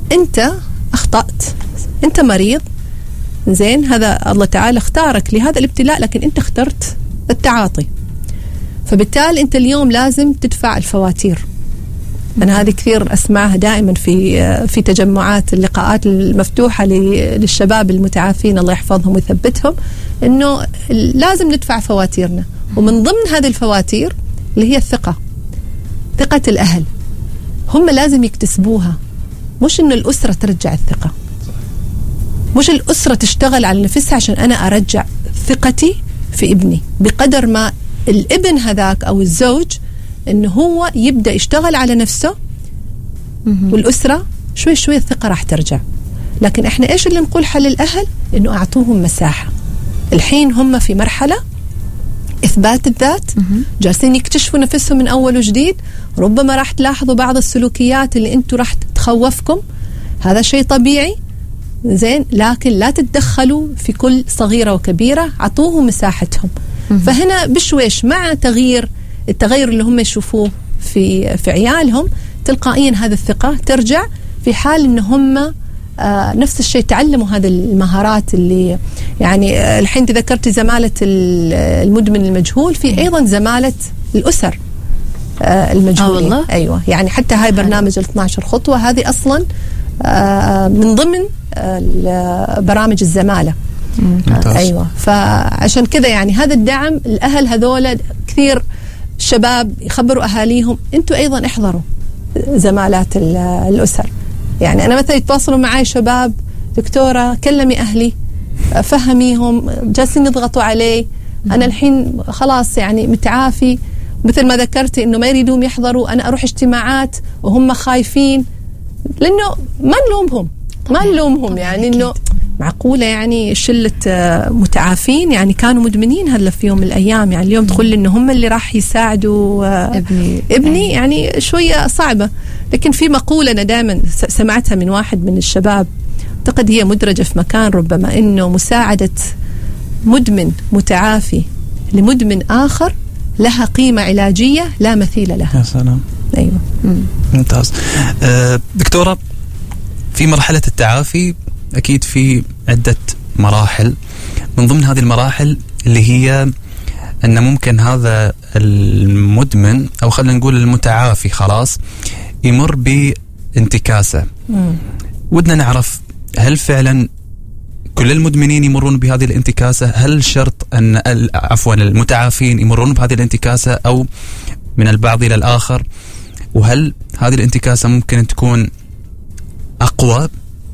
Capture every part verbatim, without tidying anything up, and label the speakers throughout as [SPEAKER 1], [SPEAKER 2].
[SPEAKER 1] أنت أخطأت، أنت مريض، زين، هذا الله تعالى اختارك لهذا الابتلاء، لكن أنت اخترت التعاطي، فبالتالي أنت اليوم لازم تدفع الفواتير. أنا هذه كثير أسمعها دائما في في تجمعات اللقاءات المفتوحة للشباب المتعافين الله يحفظهم ويثبتهم، إنه لازم ندفع فواتيرنا، ومن ضمن هذه الفواتير اللي هي الثقة، ثقة الأهل، هم لازم يكتسبوها، مش إنه الأسرة ترجع الثقة، مش الأسرة تشتغل على نفسها عشان أنا أرجع ثقتي في ابني، بقدر ما الابن هذاك أو الزوج إنه هو يبدأ يشتغل على نفسه والأسرة شوي شوي الثقة راح ترجع. لكن إحنا إيش اللي نقول حل الأهل؟ إنه أعطوهم مساحة. الحين هم في مرحلة إثبات الذات، جالسين يكتشفوا نفسهم من أول وجديد، ربما راح تلاحظوا بعض السلوكيات اللي أنتوا راح تخوفكم، هذا شيء طبيعي، زين، لكن لا تتدخلوا في كل صغيرة وكبيرة، عطوهم مساحتهم. فهنا بشويش مع تغيير التغير اللي هم يشوفوه في في عيالهم، تلقائيا هذه الثقة ترجع، في حال إن هم آه نفس الشيء تعلموا هذه المهارات اللي يعني آه الحين تذكرت زمالة المدمن المجهول، في أيضا زمالة الأسر آه المجهولين.
[SPEAKER 2] آه
[SPEAKER 1] أيوة، يعني حتى هاي برنامج الاثنى عشر خطوة هذه أصلا آه من ضمن آه برامج الزمالة.
[SPEAKER 3] ممتاز.
[SPEAKER 1] أيوة، فعشان كذا يعني هذا الدعم، الأهل هذول كثير شباب يخبروا أهاليهم أنتوا أيضا احضروا زمالات الأسر. يعني أنا مثلا يتواصلوا معي شباب، دكتورة كلمي أهلي، فهميهم، جالسين يضغطوا علي، أنا الحين خلاص يعني متعافي، مثل ما ذكرتي إنه ما يريدون يحضروا، أنا أروح اجتماعات وهم خايفين، لأنه ما نلومهم ما نلومهم يعني إنه معقولة يعني شلة متعافين يعني كانوا مدمنين هذا في يوم من الأيام، يعني اليوم تقول إنه هم اللي راح يساعدوا ابني ابني يعني شوية صعبة. لكن في مقولة أنا دائما سمعتها من واحد من الشباب، أعتقد هي مدرجة في مكان ربما، إنه مساعدة مدمن متعافي لمدمن آخر لها قيمة علاجية لا مثيل لها.
[SPEAKER 3] يا سلام.
[SPEAKER 1] أيوة.
[SPEAKER 3] ممتاز. أه دكتورة، في مرحلة التعافي أكيد في عدة مراحل، من ضمن هذه المراحل اللي هي أن ممكن هذا المدمن أو خلينا نقول المتعافي خلاص يمر بانتكاسة. مم. ودنا نعرف هل فعلا كل المدمنين يمرون بهذه الانتكاسة؟ هل شرط أن عفوا المتعافين يمرون بهذه الانتكاسة أو من البعض إلى الآخر؟ وهل هذه الانتكاسة ممكن تكون أقوى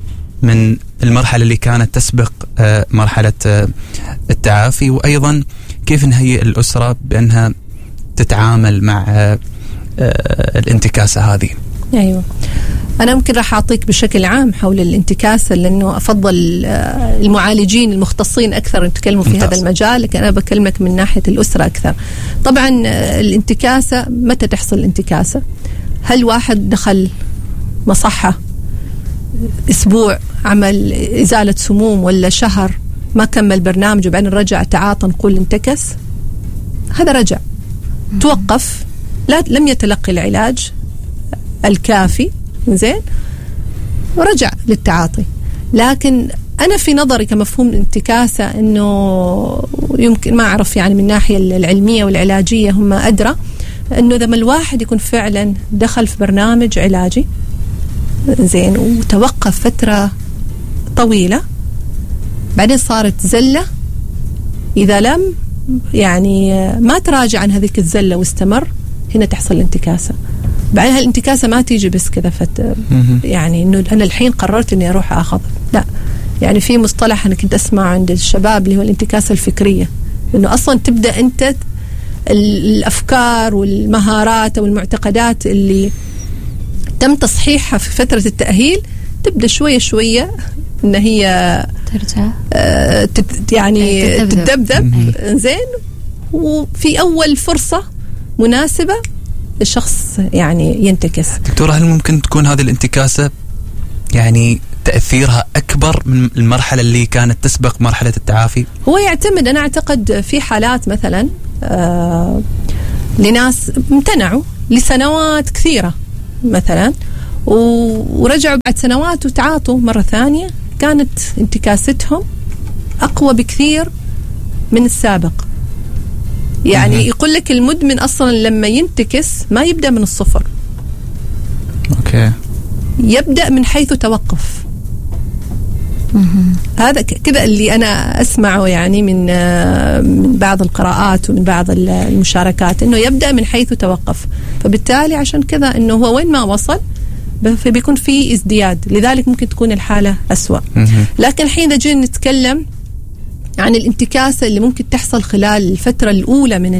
[SPEAKER 3] من المرحلة اللي كانت تسبق مرحلة التعافي؟ وأيضا كيف نهيئ الأسرة بأنها تتعامل مع الانتكاسة هذه؟
[SPEAKER 1] أيوة، أنا ممكن راح أعطيك بشكل عام حول الانتكاسة، لأنه أفضل المعالجين المختصين أكثر يتكلموا في ممتاز. هذا المجال، لكن أنا بكلمك من ناحية الأسرة أكثر. طبعا الانتكاسة متى تحصل الانتكاسة؟ هل واحد دخل مصحة أسبوع عمل إزالة سموم، ولا شهر ما كمل برنامج وبعدين رجع تعاطى نقول انتكس؟ هذا رجع توقف، لا لم يتلقي العلاج الكافي، زين، ورجع للتعاطي. لكن أنا في نظري كمفهوم الانتكاسة إنه يمكن ما أعرف يعني من الناحية العلمية والعلاجية هم أدرى، إنه لما الواحد يكون فعلا دخل في برنامج علاجي زين وتوقف فترة طويلة، بعدين صارت زلة، إذا لم يعني ما تراجع عن هذيك الزلة واستمر، هنا تحصل الانتكاسة. بعدين هالانتكاسة ما تيجي بس كذا فت يعني إنه أنا الحين قررت إني أروح أخذ، لا، يعني في مصطلح أنا كنت أسمع عند الشباب اللي هو الانتكاسة الفكرية، إنه أصلا تبدأ أنت الأفكار والمهارات أو المعتقدات اللي تم تصحيحها في فترة التأهيل تبدأ شوية شوية إن هي
[SPEAKER 2] ترجع
[SPEAKER 1] آه تت يعني تتذبذب، زين، وفي أول فرصة مناسبة الشخص يعني ينتكس.
[SPEAKER 3] دكتورة، هل ممكن تكون هذه الانتكاسة يعني تأثيرها أكبر من المرحلة اللي كانت تسبق مرحلة التعافي؟
[SPEAKER 1] هو يعتمد، أنا أعتقد في حالات مثلا آه لناس امتنعوا لسنوات كثيرة مثلا، ورجعوا بعد سنوات وتعاطوا مرة ثانية، كانت انتكاستهم أقوى بكثير من السابق. يعني يقول لك المدمن أصلا لما ينتكس ما يبدأ من الصفر،
[SPEAKER 3] أوكي.
[SPEAKER 1] يبدأ من حيث توقف. هذا كذا اللي أنا أسمعه يعني من من بعض القراءات ومن بعض المشاركات، إنه يبدأ من حيث توقف. فبالتالي عشان كذا إنه هو وين ما وصل فبيكون في ازدياد، لذلك ممكن تكون الحالة أسوأ. لكن حين جينا نتكلم عن الانتكاسة اللي ممكن تحصل خلال الفترة الأولى من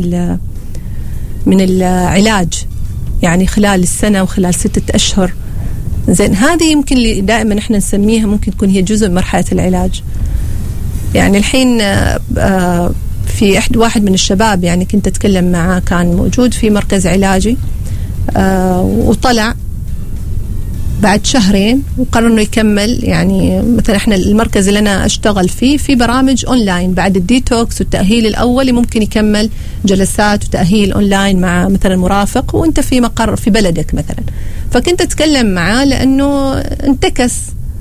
[SPEAKER 1] من العلاج، يعني خلال السنة وخلال ستة أشهر، زين هذه يمكن اللي دائما احنا نسميها ممكن تكون هي جزء من مرحلة العلاج. يعني الحين في أحد واحد من الشباب يعني كنت أتكلم معه، كان موجود في مركز علاجي وطلع بعد شهرين وقرر انه يكمل. يعني مثلا احنا المركز اللي انا اشتغل فيه في برامج اونلاين بعد الديتوكس والتاهيل الاولي، ممكن يكمل جلسات وتاهيل اونلاين مع مثلا مرافق وانت في مقر في بلدك مثلا. فكنت اتكلم معاه لانه انتكس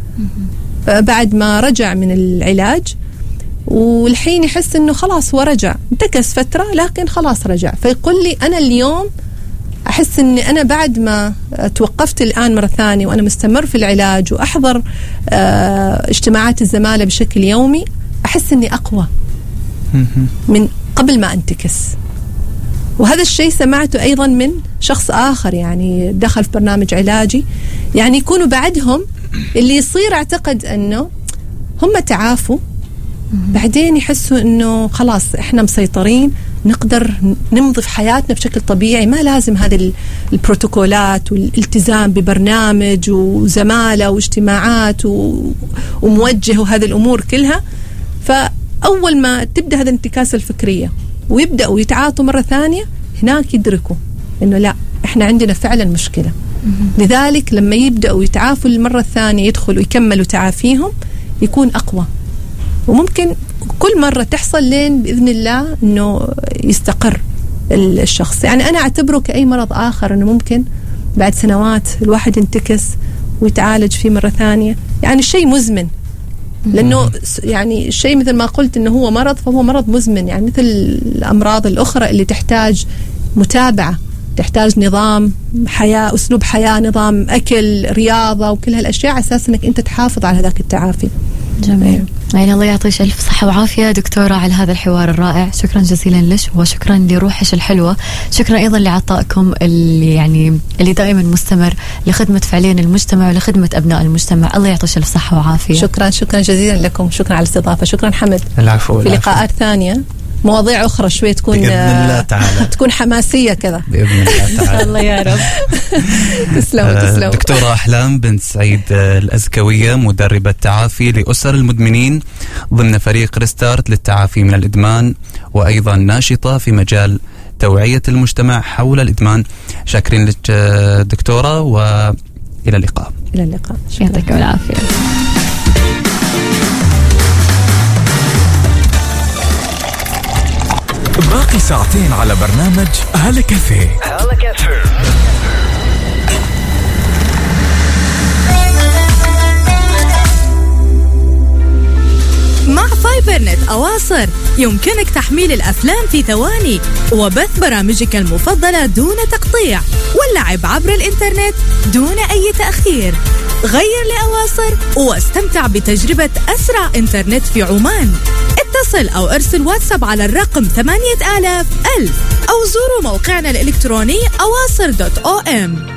[SPEAKER 1] بعد ما رجع من العلاج، والحين يحس انه خلاص هو رجع، انتكس فتره لكن خلاص رجع. فيقول لي انا اليوم أحس أني أنا بعد ما توقفت الآن مرة ثانية وأنا مستمر في العلاج وأحضر اه اجتماعات الزمالة بشكل يومي، أحس أني أقوى من قبل ما أنتكس. وهذا الشيء سمعته أيضا من شخص آخر يعني دخل في برنامج علاجي، يعني يكونوا بعدهم اللي يصير أعتقد أنه هم تعافوا، بعدين يحسوا أنه خلاص إحنا مسيطرين، نقدر نمضي في حياتنا بشكل طبيعي، ما لازم هذه البروتوكولات والالتزام ببرنامج وزمالة واجتماعات وموجه وهذه الأمور كلها. فأول ما تبدأ هذه الانتكاسة الفكرية ويبدأوا يتعاطوا مرة ثانية، هناك يدركوا إنه لا، إحنا عندنا فعلا مشكلة. لذلك لما يبدأوا يتعافوا المرة الثانية، يدخلوا يكملوا تعافيهم، يكون أقوى. وممكن كل مرة تحصل لين بإذن الله أنه يستقر الشخص. يعني أنا أعتبره كأي مرض آخر، أنه ممكن بعد سنوات الواحد ينتكس ويتعالج فيه مرة ثانية. يعني الشيء مزمن، لأنه يعني الشيء مثل ما قلت أنه هو مرض، فهو مرض مزمن، يعني مثل الأمراض الأخرى اللي تحتاج متابعة، تحتاج نظام حياة، أسلوب حياة، نظام أكل، رياضة، وكل هالأشياء أساس أنك أنت تحافظ على ذاك التعافي.
[SPEAKER 2] جميل. يعني الله يعطيش ألف صحة وعافية دكتورة على هذا الحوار الرائع. شكرا جزيلا لك، وشكرا لروحش الحلوة. شكرا أيضا لعطائكم اللي يعني اللي دائما مستمر لخدمة فعليا المجتمع ولخدمة أبناء المجتمع. الله يعطيش ألف صحة وعافية.
[SPEAKER 1] شكرا شكرا جزيلا لكم، شكرا على الاستضافة. شكرا حمد.
[SPEAKER 3] العفو.
[SPEAKER 1] في لقاءات ثانية مواضيع أخرى شوية تكون
[SPEAKER 3] بإذن الله تعالى
[SPEAKER 1] تكون حماسية كذا
[SPEAKER 3] بإذن الله تعالى.
[SPEAKER 2] الله يا رب.
[SPEAKER 1] تسلموا تسلموا.
[SPEAKER 3] دكتورة أحلام بنت سعيد الأزكوية، مدربة تعافي لأسر المدمنين ضمن فريق ريستارت للتعافي من الإدمان، وأيضا ناشطة في مجال توعية المجتمع حول الإدمان. شاكرين لك دكتورة، وإلى اللقاء.
[SPEAKER 1] إلى اللقاء.
[SPEAKER 2] يعطيكم العافية.
[SPEAKER 4] باقي ساعتين على برنامج هلا كافيه. هلا كافيه
[SPEAKER 5] مع فايبرنت أواصر يمكنك تحميل الأفلام في ثواني وبث برامجك المفضلة دون تقطيع واللعب عبر الإنترنت دون أي تأخير. غير لأواصر واستمتع بتجربة أسرع إنترنت في عمان. اتصل أو ارسل واتساب على الرقم ثمانية آلاف ألف أو زوروا موقعنا الإلكتروني أواصر دوت أو إم.